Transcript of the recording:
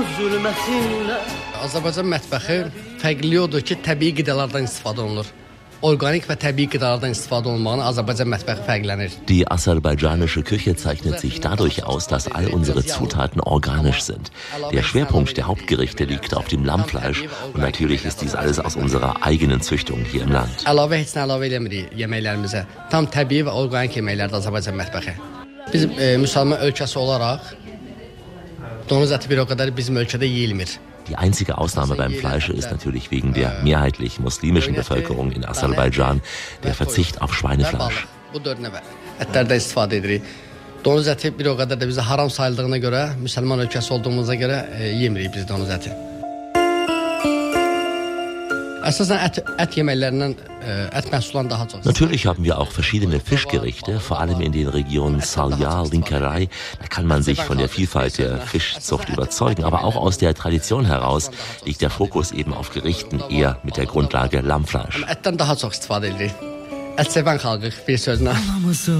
Azərbaycan mətbəxi fərqli odur ki, təbii qidalardan istifadə olunur. Organik ve tabii gıdalardan istifadə olmağına Aserbaidschan mətbəxi fərqlənir. Die aserbaidschanische Küche zeichnet sich dadurch aus, dass all unsere Zutaten organisch sind. Der Schwerpunkt der Hauptgerichte liegt auf dem Lammfleisch und natürlich ist dies alles aus unserer eigenen Züchtung hier im Land. Əlavə heç nə əlavə eləmirik yeməklərimizə. Tam təbii və organik yeməklərdir Aserbaidschan mətbəxi. Biz müsəlman ölkəsi olaraq donuz əti bir o kadar bizim ölkədə yeyilmir. Die einzige Ausnahme beim Fleisch ist natürlich wegen der mehrheitlich muslimischen Bevölkerung in Aserbaidschan der Verzicht auf Schweinefleisch. Bu dörd nəvə ətlərdən istifadə edirik. Donuz əti bir o kadar da bizə haram sayıldığına görə, müsəlman ölkəsi olduğumuza görə yemirik biz donuz əti. Natürlich haben wir auch verschiedene Fischgerichte, vor allem in den Regionen Salyar, Linkerai. Da kann man sich von der Vielfalt der Fischzucht überzeugen, aber auch aus der Tradition heraus liegt der Fokus eben auf Gerichten eher mit der Grundlage Lammfleisch.